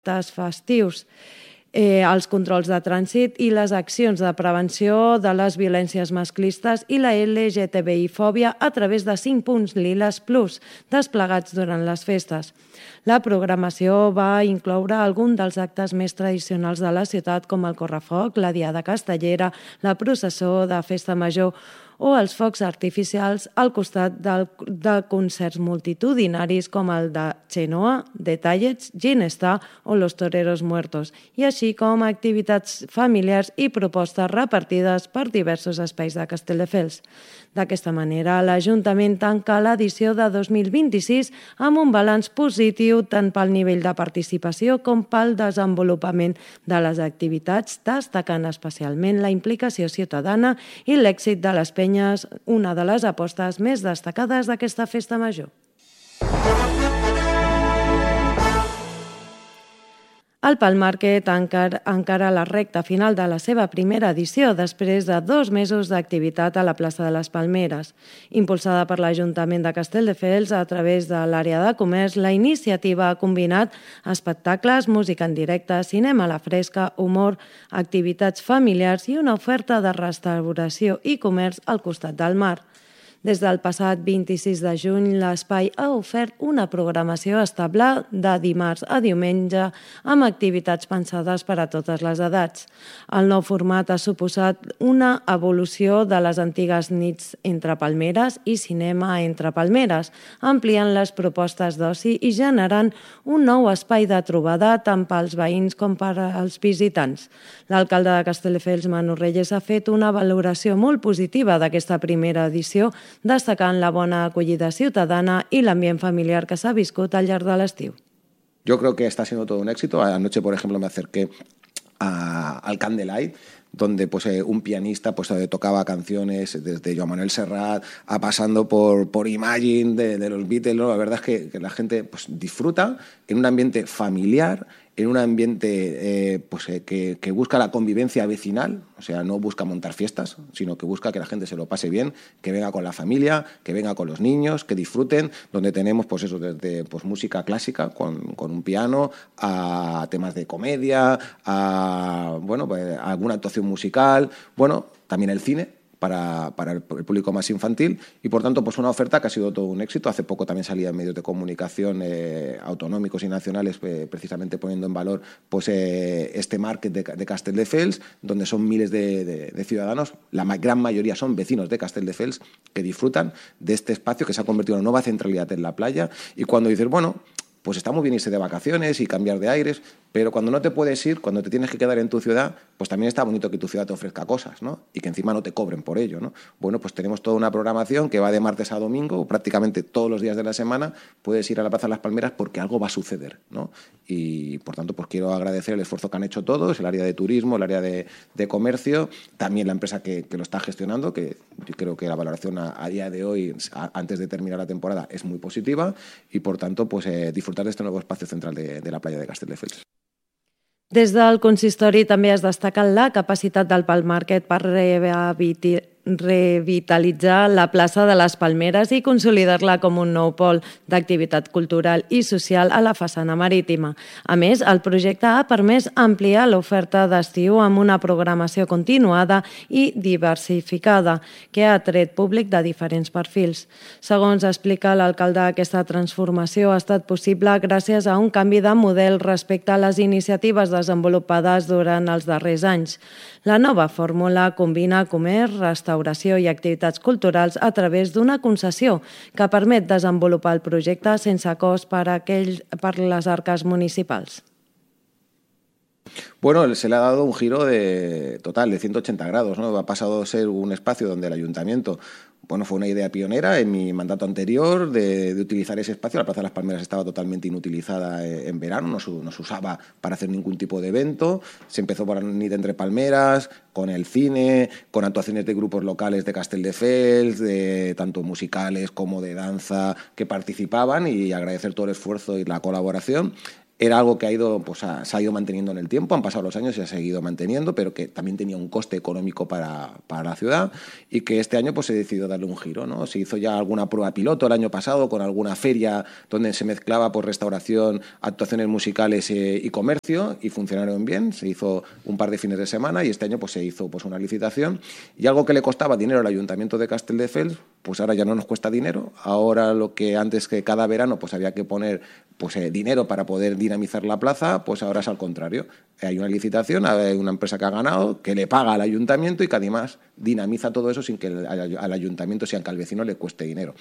festius, els controls de trànsit i les accions de prevenció de les violències masclistes i la LGTBI-fòbia a través de 5 punts liles plus desplegats durant les festes. La programació va incloure alguns dels actes més tradicionals de la ciutat, com el correfoc, la diada castellera, la processó de festa major o els focs artificials al costat de concerts multitudinaris com el de Chenoa, Detalles, Ginestà o Los Toreros Muertos, i així com activitats familiars i propostes repartides per diversos espais de Castelldefels. D'aquesta manera, l'Ajuntament tanca l'edició de 2026 amb un balanç positiu tant pel nivell de participació com pel desenvolupament de les activitats, destacant especialment la implicació ciutadana i l'èxit de les penyes, una de les apostes més destacades d'aquesta festa major. El Palm Market encara la recta final de la seva primera edició després de 2 mesos d'activitat a la plaça de les Palmeres. Impulsada per l'Ajuntament de Castelldefels a través de l'àrea de comerç, la iniciativa ha combinat espectacles, música en directe, cinema a la fresca, humor, activitats familiars i una oferta de restauració i comerç al costat del mar. Des del passat 26 de juny, l'espai ha ofert una programació estable de dimarts a diumenge amb activitats pensades per a totes les edats. El nou format ha suposat una evolució de les antigues nits entre palmeres i cinema entre palmeres, ampliant les propostes d'oci i generant un nou espai de trobada tant pels veïns com per als visitants. L'alcalde de Castelldefels, Manu Reyes, ha fet una valoració molt positiva d'aquesta primera edició, destacant la bona acollida ciudadana y el ambiente familiar que s'ha viscut al llarg de l'estiu. Yo creo que está siendo todo un éxito. Anoche, por ejemplo, me acerqué al Candlelight, donde pues, un pianista pues, tocaba canciones desde Joan Manuel Serrat a pasando por Imagine de los Beatles, ¿no? La verdad es que la gente pues, disfruta en un ambiente familiar, en un ambiente que busca la convivencia vecinal, o sea, no busca montar fiestas, sino que busca que la gente se lo pase bien, que venga con la familia, que venga con los niños, que disfruten, donde tenemos pues eso, desde pues, música clásica con un piano, a temas de comedia, a bueno, pues, alguna actuación musical, bueno, también el cine, para el público más infantil y, por tanto, pues una oferta que ha sido todo un éxito. Hace poco también salía en medios de comunicación autonómicos y nacionales precisamente poniendo en valor pues, este market de Castelldefels, donde son miles de ciudadanos, la gran mayoría son vecinos de Castelldefels que disfrutan de este espacio que se ha convertido en una nueva centralidad en la playa y cuando dices, bueno, pues está muy bien irse de vacaciones y cambiar de aires, pero cuando no te puedes ir, cuando te tienes que quedar en tu ciudad, pues también está bonito que tu ciudad te ofrezca cosas, ¿no? Y que encima no te cobren por ello, ¿no? Bueno, pues tenemos toda una programación que va de martes a domingo, prácticamente todos los días de la semana puedes ir a la Plaza de las Palmeras porque algo va a suceder, ¿no? Y, por tanto, pues quiero agradecer el esfuerzo que han hecho todos, el área de turismo, el área de comercio, también la empresa que lo está gestionando, que yo creo que la valoración a día de hoy, antes de terminar la temporada, es muy positiva y, por tanto, pues disfrutar de este nuevo espacio central de la playa de Castelldefels. Des del consistori també es destaca la capacitat del Palm Market per revitalitzar la plaça de les Palmeres i consolidar-la com un nou pol d'activitat cultural i social a la façana marítima. A més, el projecte ha permès ampliar l'oferta d'estiu amb una programació continuada i diversificada que ha atret públic de diferents perfils. Segons explica l'alcalde, aquesta transformació ha estat possible gràcies a un canvi de model respecte a les iniciatives desenvolupades durant els darrers anys. La nova fórmula combina comerç, restauració i activitats culturals a través d'una concessió que permet desenvolupar el projecte sense cost per les arques municipals. Bueno, se le ha dado un giro total de 180 grados, ¿no? Ha pasado a ser un espacio donde el ayuntamiento, bueno, fue una idea pionera en mi mandato anterior de utilizar ese espacio. La Plaza de las Palmeras estaba totalmente inutilizada en verano, no se usaba para hacer ningún tipo de evento. Se empezó por la Nit entre Palmeras, con el cine, con actuaciones de grupos locales de Castelldefels, de tanto musicales como de danza que participaban y agradecer todo el esfuerzo y la colaboración. era algo que se ha ido manteniendo en el tiempo, han pasado los años y se ha seguido manteniendo, pero que también tenía un coste económico para la ciudad y que este año pues se decidió darle un giro, ¿no? Se hizo ya alguna prueba piloto el año pasado con alguna feria donde se mezclaba por restauración, actuaciones musicales y comercio, y funcionaron bien. Se hizo un par de fines de semana y este año pues se hizo pues una licitación, y algo que le costaba dinero al Ayuntamiento de Castelldefels, pues ahora ya no nos cuesta dinero. Ahora lo que antes, que cada verano pues había que poner dinero para poder dinamizar la plaza, pues ahora es al contrario. Hay una licitación, hay una empresa que ha ganado, que le paga al ayuntamiento y que además dinamiza todo eso sin que al ayuntamiento, si al vecino, le cueste dinero.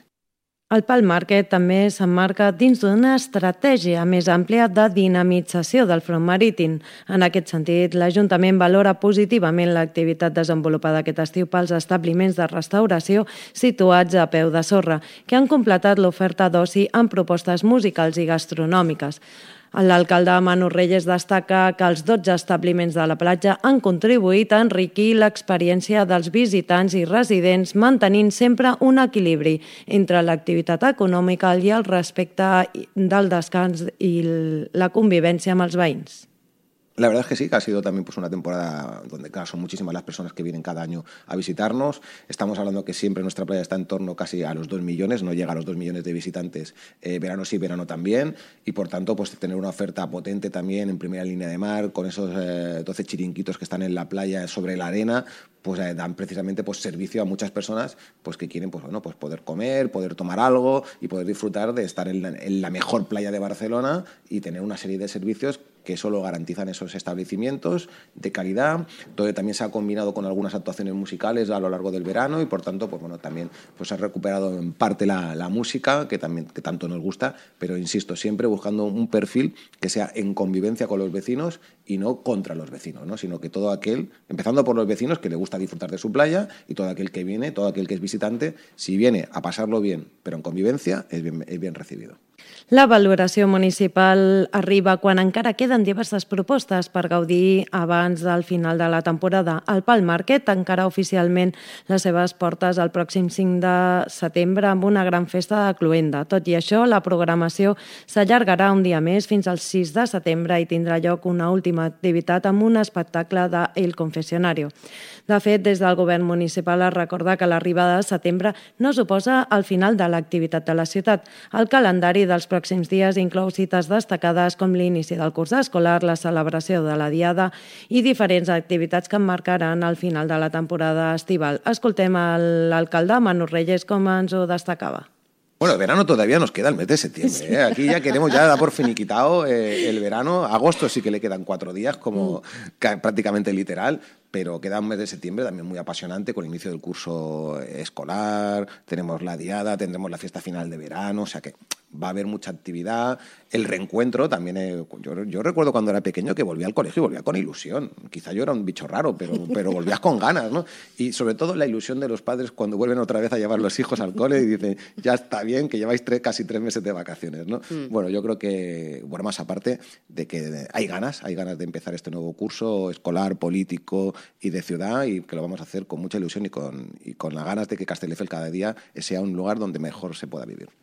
El Palm Market també s'emmarca dins d'una estratègia més àmplia de dinamització del front marítim. En aquest sentit, l'Ajuntament valora positivament l'activitat desenvolupada aquest estiu pels establiments de restauració situats a peu de sorra, que han completat l'oferta d'oci amb propostes musicals i gastronòmiques. L'alcalde Manu Reyes destaca que els 12 establiments de la platja han contribuït a enriquir l'experiència dels visitants i residents, mantenint sempre un equilibri entre l'activitat econòmica i el respecte del descans i la convivència amb els veïns. La verdad es que sí, que ha sido también pues una temporada donde, claro, son muchísimas las personas que vienen cada año a visitarnos. Estamos hablando que siempre nuestra playa está en torno casi a los 2 millones, no llega a los 2 millones de visitantes, verano sí, verano también, y por tanto pues tener una oferta potente también en primera línea de mar, con esos 12 chiringuitos que están en la playa sobre la arena, pues dan precisamente pues servicio a muchas personas pues que quieren pues poder comer, poder tomar algo y poder disfrutar de estar en la mejor playa de Barcelona y tener una serie de servicios que solo garantizan esos establecimientos de calidad. Todo también se ha combinado con algunas actuaciones musicales a lo largo del verano y por tanto también se ha recuperado en parte la música que tanto nos gusta, pero insisto, siempre buscando un perfil que sea en convivencia con los vecinos y no contra los vecinos, ¿no? Sino que todo aquel, empezando por los vecinos que le gusta disfrutar de su playa, y todo aquel que viene, todo aquel que es visitante, si viene a pasarlo bien, pero en convivencia, es bien recibido. La valoració municipal arriba quan encara queden diverses propostes per gaudir abans del final de la temporada. El Palm Market tancarà oficialment les seves portes el pròxim 5 de setembre amb una gran festa de cloenda. Tot i això, la programació s'allargarà un dia més fins al 6 de setembre i tindrà lloc una última activitat amb un espectacle de El Confessionario. De fet, des del govern municipal es recorda que l'arribada de setembre no suposa el final de l'activitat de la ciutat. El calendari dels pròxims dies inclou cites destacades com l'inici del curs escolar, la celebració de la Diada i diferents activitats que marcaran el final de la temporada estival. Escoltem l'alcalde Manu Reyes com ens ho destacava. Bueno, el verano todavía nos queda el mes de septiembre, ¿eh? Aquí ya da por finiquitado el verano. Agosto sí que le quedan 4 días, como prácticamente literal, pero queda un mes de septiembre también muy apasionante con el inicio del curso escolar, tenemos la Diada, tendremos la fiesta final de verano, o sea que va a haber mucha actividad. El reencuentro también, yo recuerdo cuando era pequeño que volvía al colegio y volvía con ilusión. Quizá yo era un bicho raro, pero volvías con ganas, ¿no? Y sobre todo la ilusión de los padres cuando vuelven otra vez a llevar los hijos al cole y dicen, ya está bien, que lleváis casi 3 meses de vacaciones, ¿no? Bueno, yo creo que, más aparte de que hay ganas de empezar este nuevo curso escolar, político y de ciudad, y que lo vamos a hacer con mucha ilusión y con las ganas de que Castelldefels cada día sea un lugar donde mejor se pueda vivir.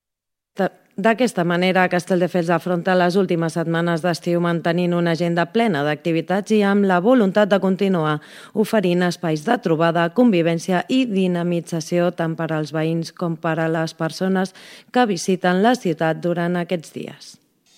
D'aquesta manera, Castelldefels afronta les últimes setmanes d'estiu mantenint una agenda plena d'activitats i amb la voluntat de continuar oferint espais de trobada, convivència i dinamització tant per als veïns com per a les persones que visiten la ciutat durant aquests dies.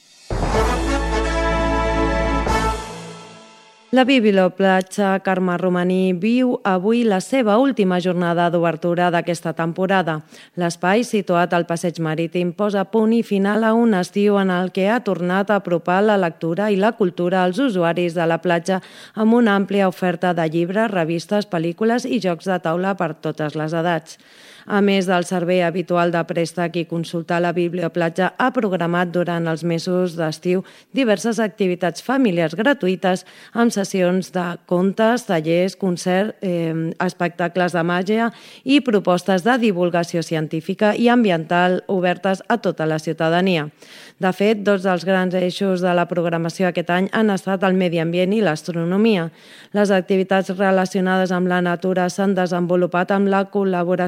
La Biblioplatja Carme Romaní viu avui la seva última jornada d'obertura d'aquesta temporada. L'espai, situat al Passeig Marítim, posa punt i final a un estiu en el que ha tornat a apropar la lectura i la cultura als usuaris de la platja amb una àmplia oferta de llibres, revistes, pel·lícules i jocs de taula per totes les edats. A més del servei habitual de préstec i consultar, la Biblioplatja ha programat durant els mesos d'estiu diverses activitats familiars gratuïtes amb sessions de contes, tallers, concerts, espectacles de màgia i propostes de divulgació científica i ambiental obertes a tota la ciutadania. De fet, 2 dels grans eixos de la programació aquest any han estat el medi ambient i l'astronomia. Les activitats relacionades amb la natura s'han desenvolupat amb la col·laboració de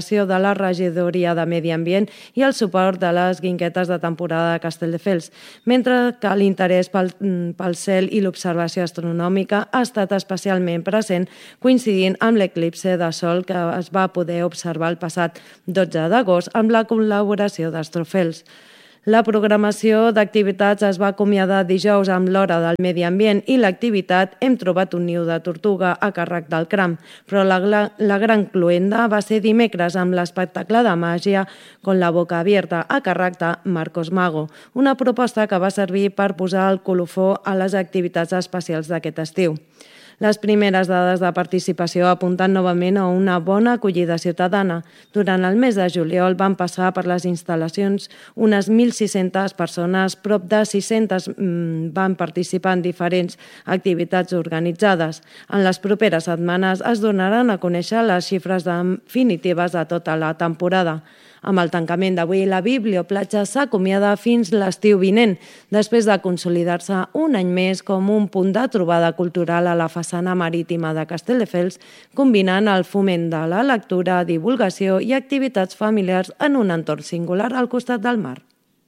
la regidoria de Medi Ambient i el suport de les guinguetes de temporada de Castelldefels, mentre que l'interès pel cel i l'observació astronòmica ha estat especialment present, coincidint amb l'eclipse de sol que es va poder observar el passat 12 d'agost amb la col·laboració d'Astrofels. La programació d'activitats es va acomiadar dijous amb l'hora del Medi Ambient i l'activitat Hem trobat un niu de tortuga a càrrec del CRAM, però la gran cloenda va ser dimecres amb l'espectacle de màgia Con la boca abierta a càrrec de Marcos Mago, una proposta que va servir per posar el colofó a les activitats especials d'aquest estiu. Les primeres dades de participació apunten novament a una bona acollida ciutadana. Durant el mes de juliol van passar per les instal·lacions unes 1.600 persones, prop de 600 van participar en diferents activitats organitzades. En les properes setmanes es donaran a conèixer les xifres definitives de tota la temporada. Amb el tancament d'avui, la Biblioplatja s'acomiada fins l'estiu vinent, després de consolidar-se un any més com un punt de trobada cultural a la façana marítima de Castelldefels, combinant el foment de la lectura, divulgació i activitats familiars en un entorn singular al costat del mar.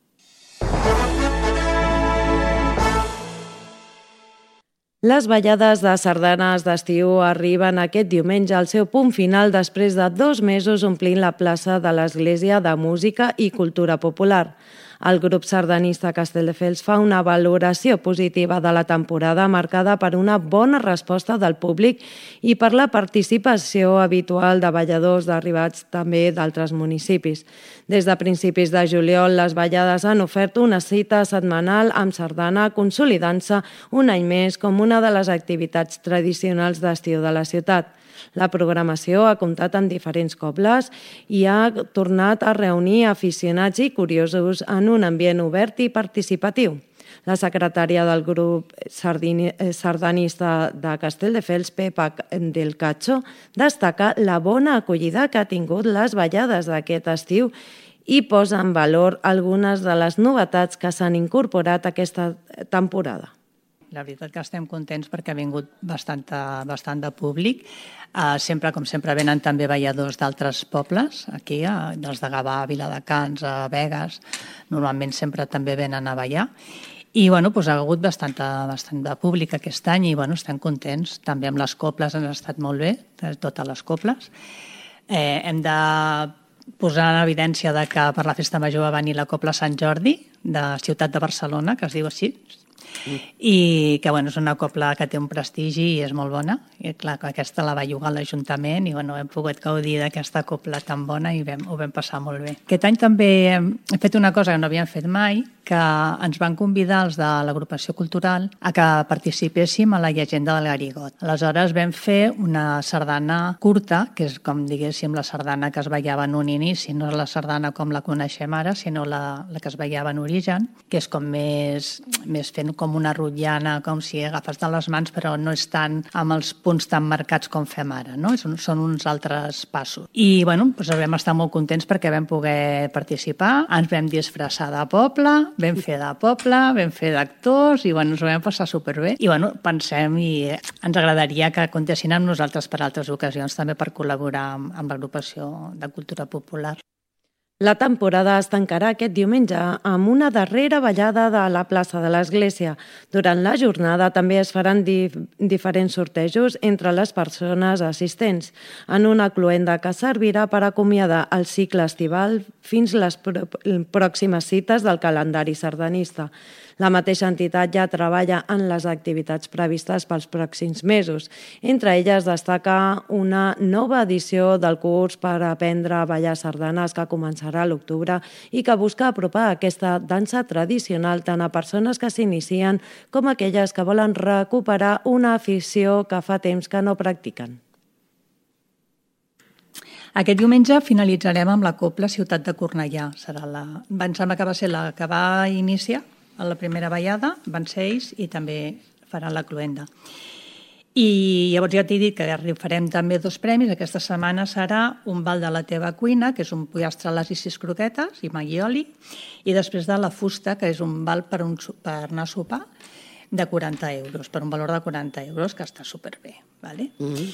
Les ballades de sardanes d'estiu arriben aquest diumenge al seu punt final després de 2 mesos omplint la plaça de l'Església de Música i Cultura Popular. El grup sardanista Castelldefels fa una valoració positiva de la temporada marcada per una bona resposta del públic i per la participació habitual de balladors arribats també d'altres municipis. Des de principis de juliol, les ballades han ofert una cita setmanal amb sardana, consolidant-se un any més com una de les activitats tradicionals d'estiu de la ciutat. La programació ha comptat amb diferents cobles i ha tornat a reunir aficionats i curiosos en un ambient obert i participatiu. La secretària del grup sardanista de Castelldefels, Pepa del Cacho, destaca la bona acollida que ha tingut les ballades d'aquest estiu i posa en valor algunes de les novetats que s'han incorporat aquesta temporada. La veritat que estem contents perquè ha vingut bastant de públic. Com sempre, venen també balladors d'altres pobles, aquí, dels de Gavà, Viladecans, a Begues. Normalment sempre també venen a ballar. I ha hagut bastant de públic aquest any i estem contents. També amb les coples han estat molt bé, totes les coples. Hem de posar en evidència que per la Festa Major va venir la Copla Sant Jordi, de Ciutat de Barcelona, que es diu així, i que és una copla que té un prestigi i és molt bona. I clar, aquesta la va llogar l'Ajuntament i hem pogut gaudir d'aquesta copla tan bona i ho vam passar molt bé. Aquest any també hem fet una cosa que no havíem fet mai, que ens van convidar els de l'agrupació cultural a que participéssim a la llegenda del Garigot. Aleshores vam fer una sardana curta, que és com diguéssim la sardana que es ballava en un inici, no és la sardana com la coneixem ara, sinó la que es ballava en origen, que és com més fent com una rotllana, com si agafes de les mans, però no és tant amb els punts tan marcats com fem ara, no? Són uns altres passos. I vam estar molt contents perquè vam poder participar, ens vam disfressar de poble, vam fer d'actors i ens ho vam passar superbé. I pensem i ens agradaria que comptessin amb nosaltres per altres ocasions també per col·laborar amb l'agrupació de cultura popular. La temporada es tancarà aquest diumenge amb una darrera ballada de la plaça de l'Església. Durant la jornada també es faran diferents sortejos entre les persones assistents, en una cloenda que servirà per acomiadar el cicle estival fins les pròximes cites del calendari sardanista. La mateixa entitat ja treballa en les activitats previstes pels pròxims mesos. Entre elles destaca una nova edició del curs per aprendre a ballar sardanes que començarà a l'octubre i que busca apropar aquesta dansa tradicional tant a persones que s'inicien com a aquelles que volen recuperar una afició que fa temps que no practiquen. Aquest diumenge finalitzarem amb la copla Ciutat de Cornellà. Em sembla que va ser la que va iniciar a la primera ballada, van ser ells i també faran la cloenda. I llavors ja t'he dit que farem també 2 premis. Aquesta setmana serà un bal de la teva cuina, que és un pollastre a les 6 croquetes i maggioli, i després de la fusta, que és un bal per anar a sopar, de 40 euros, per un valor de 40 euros, que està superbé. Vale?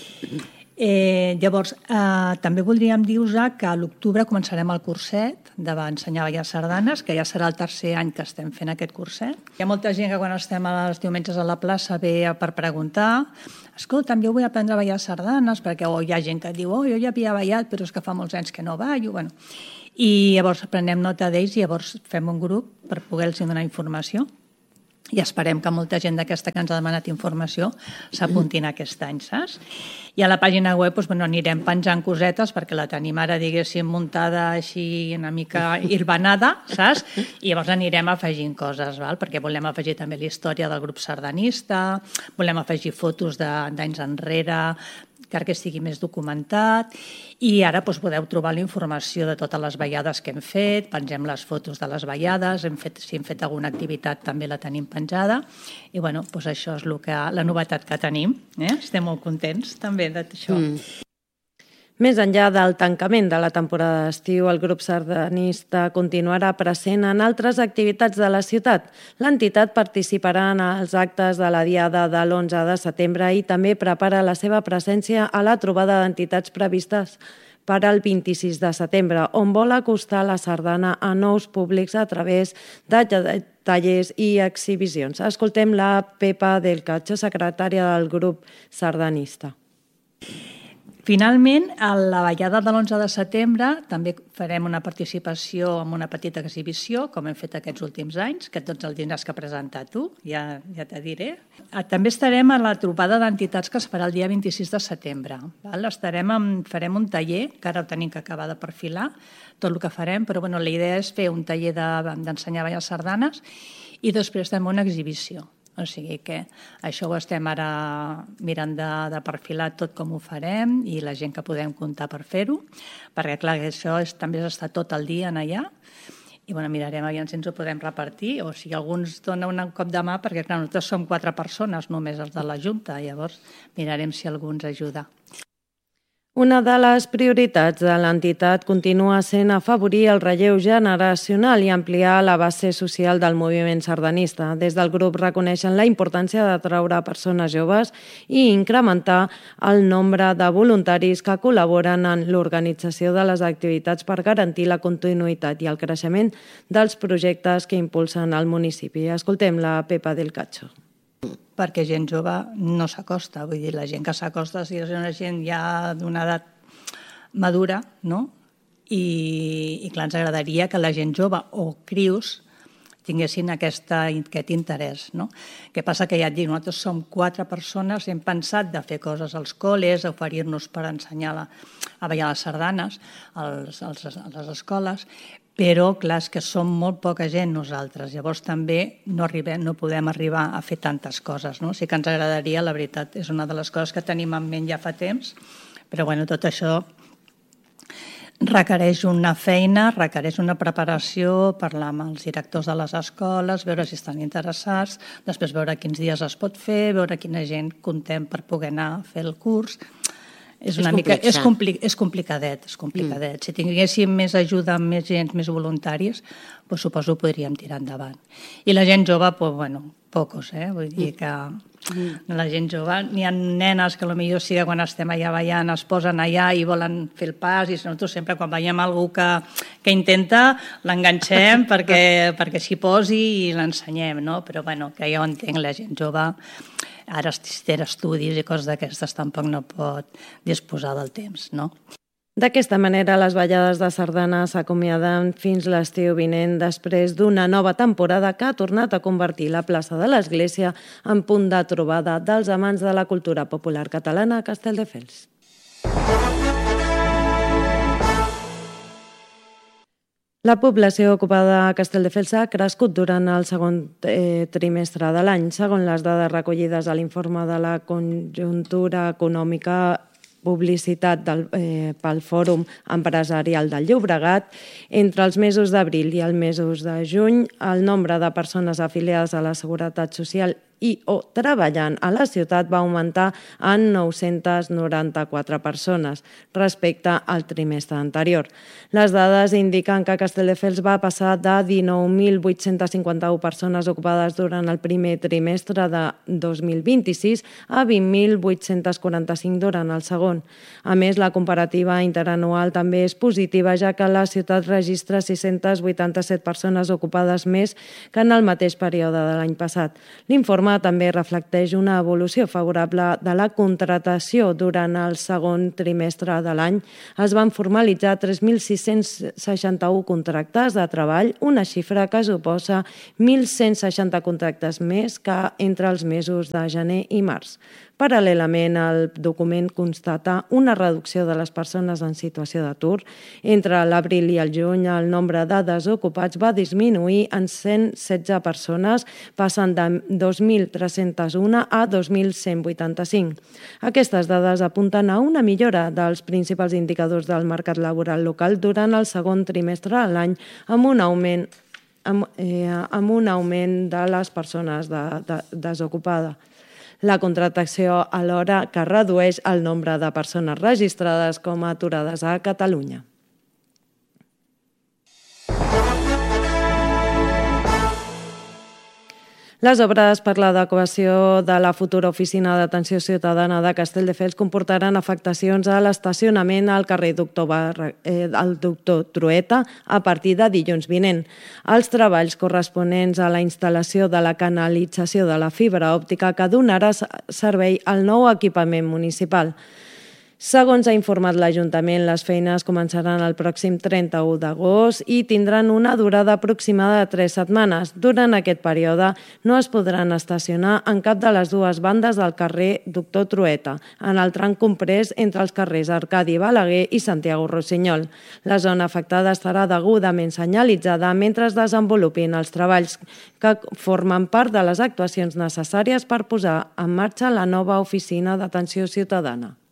Llavors, també voldríem dir-vos que a l'octubre començarem el curset d'ensenyar a ballar sardanes, que ja serà el tercer any que estem fent aquest curset. Hi ha molta gent que quan estem els diumenges a la plaça ve per preguntar: escolta'm, jo vull aprendre a ballar sardanes, perquè hi ha gent que diu: jo ja havia ballat, però és que fa molts anys que no ballo. Bueno, i llavors prenem nota d'ells i llavors fem un grup per poder-los donar informació. I esperem que molta gent d'aquesta que ens ha demanat informació s'apuntin aquest any, saps? I a la pàgina web anirem penjant cosetes perquè la tenim ara, diguéssim, muntada així una mica irbanada, saps? I llavors anirem afegint coses, val? Perquè volem afegir també la història del grup sardanista, volem afegir fotos d'anys enrere, que estigui més documentat, i ara podeu trobar la informació de totes les ballades que hem fet, pengem les fotos de les ballades, si hem fet alguna activitat també la tenim penjada, i bueno, això és la novetat que tenim. Estem molt contents també d'això. Més enllà del tancament de la temporada d'estiu, el grup sardanista continuarà present en altres activitats de la ciutat. L'entitat participarà en els actes de la Diada de l'11 de setembre i també prepara la seva presència a la trobada d'entitats previstes per al 26 de setembre, on vol acostar la sardana a nous públics a través de tallers i exhibicions. Escoltem la Pepa del Cacho, secretària del grup sardanista. Finalment, a la ballada de l'11 de setembre també farem una participació en una petita exhibició, com hem fet aquests últims anys, que tots el tindràs que presentar tu, ja te diré. També estarem a la trobada d'entitats que es farà el dia 26 de setembre. Farem un taller, que ara ho tenim que acabar de perfilar, tot el que farem, però la idea és fer un taller d'ensenyar a ballar sardanes i després també una exhibició. O sigui que això ho estem ara mirant de perfilar tot com ho farem i la gent que podem comptar per fer-ho, perquè clar, això també és estar tot el dia allà i mirarem aviam si ens ho podem repartir o si algú ens dona un cop de mà, perquè clar, nosaltres som 4 persones només els de la Junta, llavors mirarem si algú ens ajuda. Una de les prioritats de l'entitat continua sent afavorir el relleu generacional i ampliar la base social del moviment sardanista. Des del grup reconeixen la importància d'atraure persones joves i incrementar el nombre de voluntaris que col·laboren en l'organització de les activitats per garantir la continuïtat i el creixement dels projectes que impulsen al municipi. Escoltem la Pepa del Cacho. Perquè gent jove no s'acosta, vull dir, la gent que s'acosta és una gent ja d'una edat madura, no? I clar, ens agradaria que la gent jove o crius tinguessin aquest interès, no? Què passa? Que ja et dic, nosaltres som 4 persones, hem pensat de fer coses als col·les, oferir-nos per ensenyar a ballar les sardanes a les escoles, però clar, és que som molt poca gent nosaltres, llavors també no podem arribar a fer tantes coses, no? Sí que ens agradaria, la veritat, és una de les coses que tenim en ment ja fa temps, però tot això requereix una feina, requereix una preparació, parlar amb els directors de les escoles, veure si estan interessats, després veure quins dies es pot fer, veure quina gent contem per poder anar a fer el curs. És complicadet. Si tinguéssim més ajuda, més gent, més voluntaris, suposo que podríem tirar endavant. I la gent jove, pocos, vull dir que la gent jove, n'hi ha nenes que potser sí que quan estem allà ballant es posen allà i volen fer el pas i nosaltres sempre quan veiem algú que intenta l'enganxem perquè s'hi posi i l'ensenyem, no? Però que ja ho entenc, la gent jove ara té estudis i coses d'aquestes tampoc no pot disposar del temps, no? D'aquesta manera, les ballades de sardana s'acomiaden fins l'estiu vinent després d'una nova temporada que ha tornat a convertir la plaça de l'Església en punt de trobada dels amants de la cultura popular catalana a Castelldefels. La població ocupada a Castelldefels ha crescut durant el segon trimestre de l'any, segons les dades recollides a l'informe de la conjuntura econòmica publicitat pel Fòrum Empresarial del Llobregat. Entre els mesos d'abril i els mesos de juny, el nombre de persones afiliades a la Seguretat Social i o treballant a la ciutat va augmentar en 994 persones respecte al trimestre anterior. Les dades indiquen que Castelldefels va passar de 19.851 persones ocupades durant el primer trimestre de 2026 a 20.845 durant el segon. A més, la comparativa interanual també és positiva, ja que la ciutat registra 687 persones ocupades més que en el mateix període de l'any passat. L'informe també reflecteix una evolució favorable de la contratació durant el segon trimestre de l'any. Es van formalitzar 3.661 contractes de treball, una xifra que suposa 1.160 contractes més que entre els mesos de gener i març. Paral·lelament, el document constata una reducció de les persones en situació d'atur. Entre l'abril i el juny, el nombre de desocupats va disminuir en 116 persones, passant de 2.301 a 2.185. Aquestes dades apunten a una millora dels principals indicadors del mercat laboral local durant el segon trimestre de l'any, amb un augment de les persones desocupades. La contractació alhora que redueix el nombre de persones registrades com a aturades a Catalunya. Les obres per l'adequació de la futura oficina d'atenció ciutadana de Castelldefels comportaran afectacions a l'estacionament al carrer Doctor Trueta a partir de dilluns vinent. Els treballs corresponents a la instal·lació de la canalització de la fibra òptica que donarà servei al nou equipament municipal. Segons ha informat l'Ajuntament, les feines començaran el pròxim 31 d'agost i tindran una durada aproximada de 3 setmanes. Durant aquest període no es podran estacionar en cap de les dues bandes del carrer Doctor Trueta, en el tram comprès entre els carrers Arcadi Balaguer i Santiago Rossinyol. La zona afectada estarà degudament senyalitzada mentre es desenvolupin els treballs que formen part de les actuacions necessàries per posar en marxa la nova oficina d'atenció ciutadana.